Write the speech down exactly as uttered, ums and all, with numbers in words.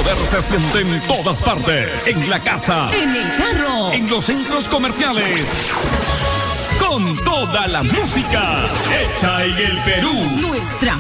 poder se siente en todas partes. En la casa, en el carro, en los centros comerciales. Con toda la música hecha en el Perú. Nuestra